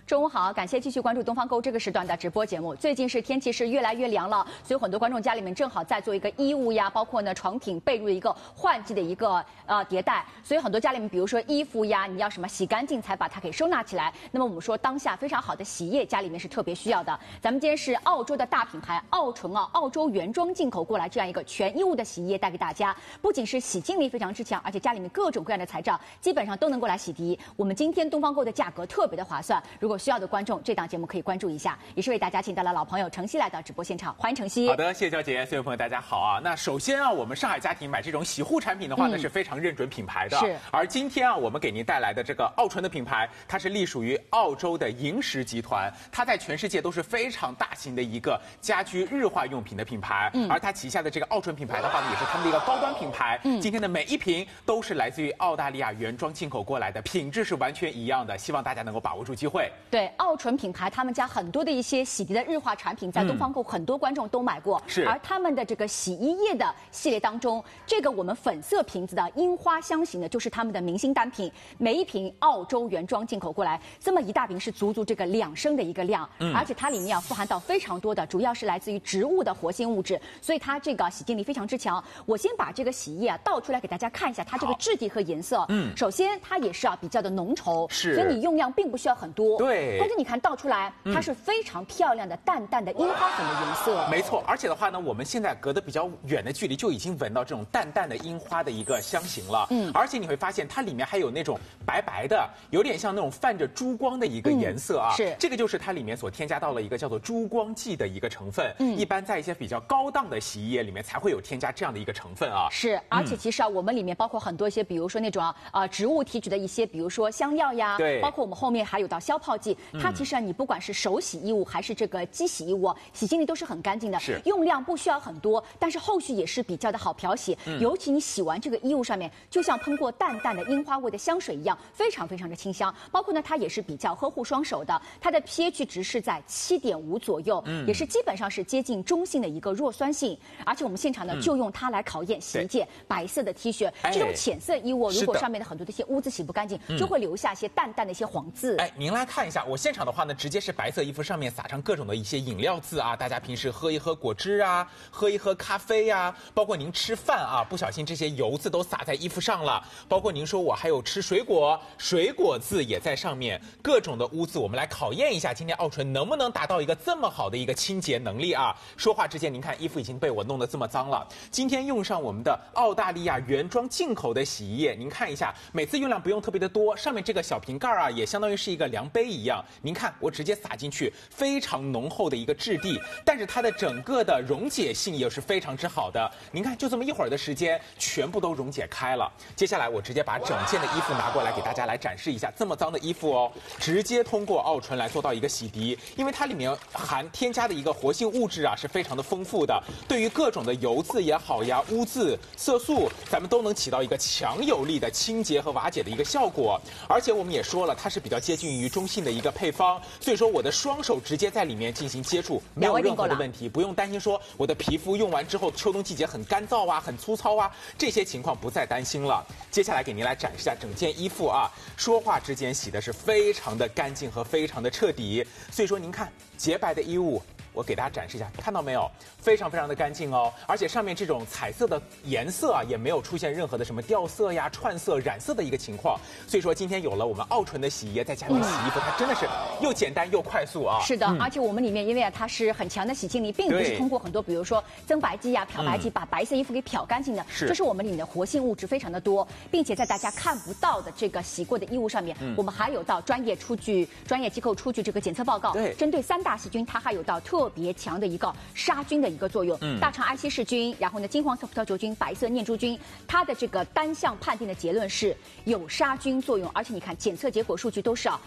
中午好，感谢继续关注东方购这个时段的直播节目。最近天气是越来越凉了，所以很多观众家里面正好在做一个衣物呀，包括床品被褥的一个换季的一个迭代。所以很多家里面，比如说衣服呀，你要什么洗干净才把它给收纳起来。那么我们说当下非常好的洗衣液，家里面是特别需要的。咱们今天是澳洲的大品牌澳纯澳洲原装进口过来这样一个全衣物的洗衣液带给大家，不仅是洗净力非常之强，而且家里面各种各样的材质基本上都能够来洗涤。我们今天东方购的价格特别的划算，如果需要的观众，这档节目可以关注一下。也是为大家请到了老朋友程曦来到直播现场，欢迎程曦。 好的，谢谢娇姐，所有朋友大家好啊。那首先我们上海家庭买这种洗护产品的话呢，是非常认准品牌的。 是。 而今天我们给您带来的这个澳纯的品牌，它是隶属于澳洲的萤石集团，它在全世界都是非常大型的一个家居日化用品的品牌。而它旗下的这个澳纯品牌的话呢，也是他们的一个高端品牌。今天的每一瓶都是来自于澳大利亚原装进口过来的，品质是完全一样的，希望大家能够把握住机会。 对，澳纯品牌他们家很多的一些洗涤的日化产品，在东方购很多观众都买过。 是。 而他们的这个洗衣液的系列当中，这个我们粉色瓶子的樱花香型的，就是他们的明星单品，每一瓶澳洲原装进口过来，这么一大瓶是足这个2升的一个量，而且它里面富含到非常多的，主要是来自于植物的活性物质，所以它这个洗净力非常之强。我先把这个洗衣液倒出来给大家看一下它这个质地和颜色。首先它也是比较的浓稠， 是， 所以你用量并不需要很多。 对。 但是你看倒出来，它是非常漂亮的淡淡的樱花粉的颜色。 没错，而且的话呢，我们现在隔得比较远的距离就已经闻到这种淡淡的樱花的一个香型了。而且你会发现它里面还有那种白白的，有点像那种泛着珠光的一个颜色啊。 是， 这个就是它里面所添加到了一个叫做珠光剂的一个成分。一般在一些比较高档的洗衣液里面才会有添加这样的一个成分啊。 是，而且其实我们里面包括很多一些，比如说那种植物提取的一些，比如说香料呀， 对， 包括我们后面还有到消泡剂。它其实你不管是手洗衣物还是这个机洗衣物，洗净力都是很干净的。 是， 用量不需要很多，但是后续也是比较的好漂洗。尤其你洗完这个衣物上面，就像喷过淡淡的樱花味的香水一样，非常非常的清香。包括呢，它也是比较呵护双手的，它的 pH 值是在7.5左右，也是基本上是接近中性的一个弱酸性。而且我们现场呢就用它来考验洗衣界。白色的 T 恤，这种浅色衣物，如果上面的很多的一些污渍洗不干净，就会留下一些淡淡的一些黄渍。 您来看一下，我现场的话呢，直接是白色衣服上面撒上各种的一些饮料渍啊，大家平时喝一喝果汁啊，喝一喝咖啡啊，包括您吃饭啊，不小心这些油渍都撒在衣服上了，包括您说我还有吃水果，水果渍也在上面，各种的污渍，我们来考验一下今天澳纯能不能达到一个这么好的一个清洁能力啊。说话之间，您看衣服已经被我弄得这么脏了，今天用上我们的澳大利亚原装进口的洗衣液，您看一下，每次用量不用特别的多，上面这个小瓶盖啊，也相当于是一个量杯一样。您看，我直接撒进去，非常浓厚的一个质地，但是它的整个的溶解性也是非常之好的。您看，就这么一会儿的时间，全部都溶解开了。接下来，我直接把整件的衣服拿过来给大家来展示一下，这么脏的衣服直接通过澳纯来做到一个洗涤，因为它里面添加的一个活性物质是非常的丰富的，对于各种的油渍也好呀、污渍、色素，咱们都能起到一个强有力的清洁和瓦解的一个效果。而且我们也说了，它是比较接近于中性的一个配方，所以说我的双手直接在里面进行接触，没有任何的问题，不用担心说我的皮肤用完之后秋冬季节很干燥啊、很粗糙啊，这些情况不再担心了。接下来给您来展示一下整件衣服啊，说话之间洗的是非常的干净和非常的彻底，所以说您看洁白的衣物。我给大家展示一下，看到没有？非常非常的干净哦，而且上面这种彩色的颜色也没有出现任何的什么掉色呀、串色、染色的一个情况。所以说今天有了我们澳纯的洗衣液，再加上洗衣服，它真的是又简单又快速啊。 是的，而且我们里面因为它是很强的洗净力，并不是通过很多比如说增白剂呀、漂白剂把白色衣服给漂干净的，就是我们里面的活性物质非常的多，并且在大家看不到的这个洗过的衣物上面，我们还有到专业机构出具这个检测报告，针对3大细菌，它还有到特别强的一个杀菌的一个作用。大肠埃希氏菌，然后呢金黄色葡萄球菌、白色念珠菌，它的这个单项判定的结论是有杀菌作用，而且你看检测结果数据都是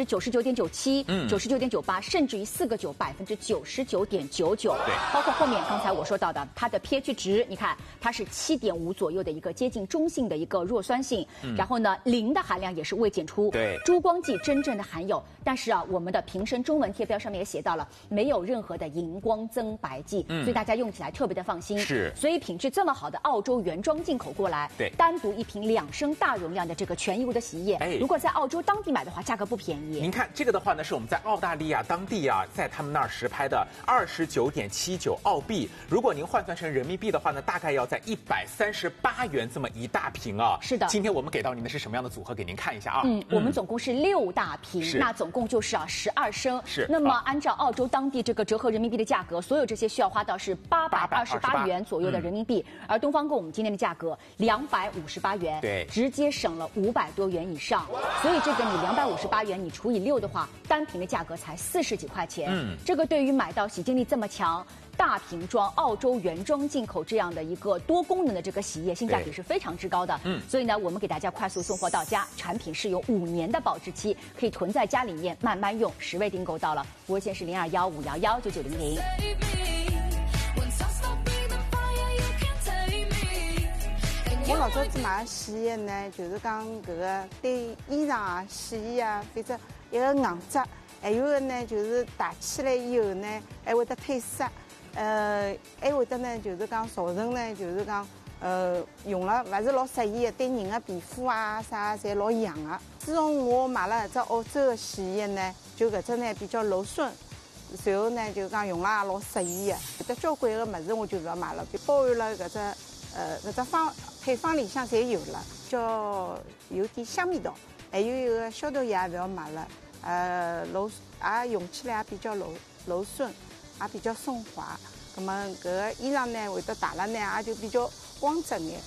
99.97%、99.98%，甚至于4个9 99.99%。包括后面刚才我说到的，它的 pH 值，你看它是7.5左右的一个接近中性的一个弱酸性，然后呢磷的含量也是未检出，珠光剂真正的含有，但是我们的瓶身中文贴标上面也写到了，没有任何何的荧光增白剂，所以大家用起来特别的放心。 是， 所以品质这么好的澳洲原装进口过来， 对， 单独一瓶2升大容量的这个全衣物的洗衣液，如果在澳洲当地买的话，价格不便宜。 您看这个的话呢，是我们在澳大利亚当地啊，在他们那儿实拍的29.79澳币，如果您换算成人民币的话呢，大概要在138元这么一大瓶啊。 是的， 今天我们给到您的是什么样的组合？给您看一下啊。 我们总共是6大瓶，那总共就是12升。 是。 那么按照澳洲当地这个折合人民币的价格，所有这些需要花到是828元左右的人民币，而东方购我们今天的价格258元， 对， 直接省了500多元以上。所以这个你258元，你除以6的话，单瓶的价格才40几块钱。这个对于买到洗净力这么强、大瓶装、澳洲原装进口这样的一个多功能的这个洗衣液，性价比是非常之高的。所以呢，我们给大家快速送货到家，产品是有5年的保质期，可以囤在家里面慢慢用，10位订购到了，服务线是0215119900。 我老早子买洗衣液呢，就是讲搿个对衣裳啊、洗衣啊，反正一个硬质，还有个呢就是汏起来以后呢，还会得褪色，还会得呢就是讲造成呢就是讲用了勿是老适宜的，对人的皮肤啊啥侪老痒的。自从我买了搿只澳洲的洗衣液呢，就搿只呢比较柔顺。随后呢，就讲用了也老适宜的，有得交关个物事我就勿要买了，包含了搿只搿只配方里向侪有了，叫有点香味道，还有一个消毒液也勿要买了，也用起来也比较柔顺，也比较顺滑。那么搿个衣裳呢会得汏了呢，也就比较光泽眼。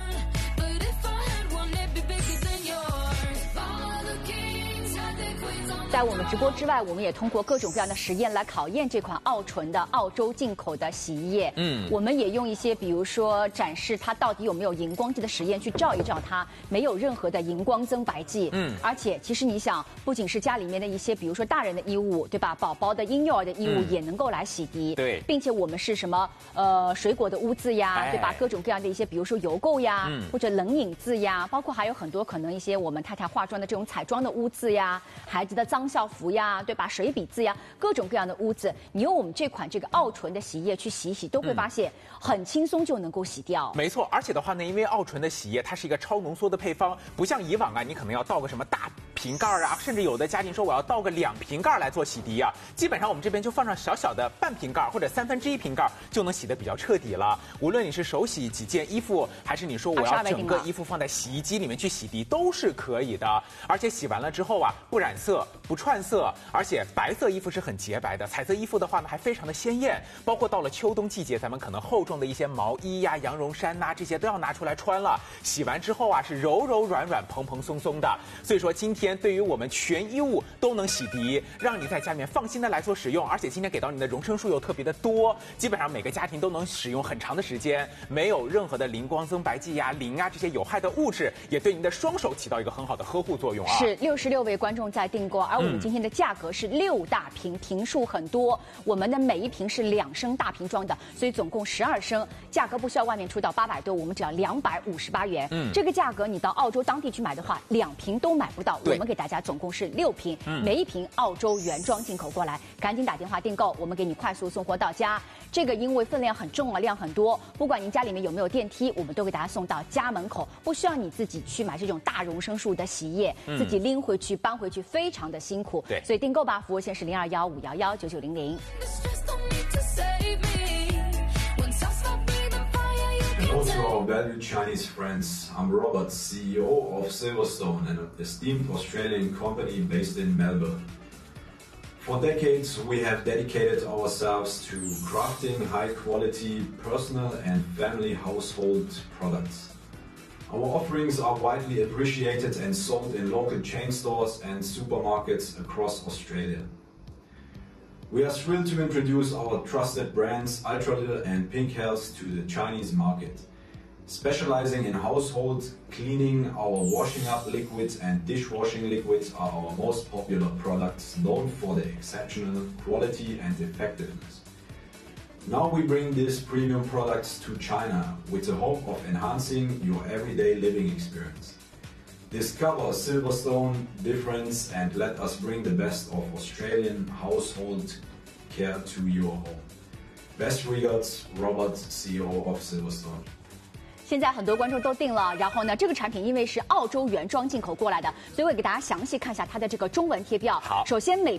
在我们直播之外，我们也通过各种各样的实验来考验这款澳纯的澳洲进口的洗衣液。我们也用一些，比如说展示它到底有没有荧光剂的实验去照一照它，没有任何的荧光增白剂。而且其实你想，不仅是家里面的一些，比如说大人的衣物，对吧？宝宝的婴幼儿的衣物也能够来洗涤。 对， 并且我们是什么水果的污渍呀，对吧？各种各样的一些，比如说油垢呀，或者冷饮渍呀，包括还有很多可能一些我们太太化妆的这种彩妆的污渍呀，孩子的脏校服呀，对吧？水笔渍呀，各种各样的污渍，你用我们这款这个澳纯的洗衣液去洗一洗，都会发现很轻松就能够洗掉。 没错，而且的话呢，因为澳纯的洗衣液它是一个超浓缩的配方，不像以往啊，你可能要倒个什么大瓶盖啊，甚至有的家庭说我要倒个2瓶盖来做洗涤啊，基本上我们这边就放上小小的半瓶盖或者1/3瓶盖就能洗得比较彻底了。无论你是手洗几件衣服，还是你说我要整个衣服放在洗衣机里面去洗涤，都是可以的。而且洗完了之后啊，不染色、不串色，而且白色衣服是很洁白的，彩色衣服的话呢还非常的鲜艳。包括到了秋冬季节，咱们可能厚重的一些毛衣呀、羊绒衫呐，这些都要拿出来穿了。洗完之后啊，是柔柔软软、蓬蓬松松的。所以说今天对于我们全衣物都能洗涤，让你在家里面放心的来做使用。而且今天给到你的容称数又特别的多，基本上每个家庭都能使用很长的时间，没有任何的荧光增白剂呀、磷啊这些有害的物质，也对您的双手起到一个很好的呵护作用啊。 是66位观众在订购，而我们今天的价格是6大瓶，瓶数很多，我们的每一瓶是2升大瓶装的，所以总共12升，价格不需要外面出到800多，我们只要258元。这个价格你到澳洲当地去买的话，2瓶都买不到。我们给大家总共是6瓶，每一瓶澳洲原装进口过来，赶紧打电话订购，我们给你快速送货到家。这个因为分量很重啊，量很多，不管您家里面有没有电梯，我们都给大家送到家门口，不需要你自己去买这种大容升数的洗衣液，自己拎回去搬回去非常的辛苦。 对， 所以订购吧，服务线是0215119900。 Hello to our valued Chinese friends. I'm Robert, CEO of Silverstone, an esteemed Australian company based in Melbourne. For decades, we have dedicated ourselves to crafting high-quality personal and family household products. Our offerings are widely appreciated and sold in local chain stores and supermarkets across Australia. We are thrilled to introduce our trusted brands Ultralil and Pink Health to the Chinese market. Specializing in household cleaning, our washing up liquids and dishwashing liquids are our most popular products, known for their exceptional quality and effectiveness. Now we bring these premium products to China with the hope of enhancing your everyday living experience. Discover Silverstone difference and let us bring the best of Australian household care to your home. Best regards, Robert, CEO of Silverstone. 现在很多观众都订了，然后呢，这个产品因为是澳洲原装进口过来的，所以我给大家详细看一下它的这个中文贴标。 好， 首先美